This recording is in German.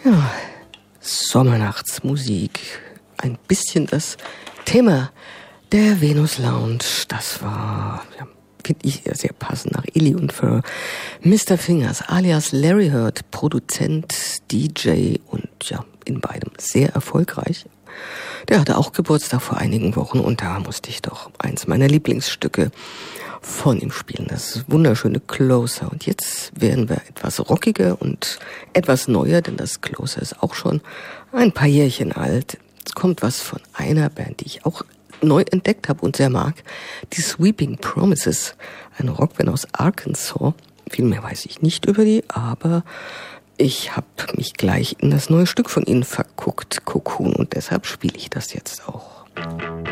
Ja, Sommernachtsmusik. Ein bisschen das Thema der Venus Lounge. Das war, ja, finde ich, sehr passend nach Illy und für Mr. Fingers, alias Larry Heard, Produzent, DJ und ja, in beidem sehr erfolgreich. Der hatte auch Geburtstag vor einigen Wochen und da musste ich doch eins meiner Lieblingsstücke von ihm spielen. Das wunderschöne Closer. Und jetzt werden wir etwas rockiger und etwas neuer, denn das Closer ist auch schon ein paar Jährchen alt. Es kommt was von einer Band, die ich auch neu entdeckt habe und sehr mag. Die Sweeping Promises, eine Rockband aus Arkansas. Viel mehr weiß ich nicht über die, aber ich habe mich gleich in das neue Stück von ihnen verguckt, Cocoon, und deshalb spiele ich das jetzt auch.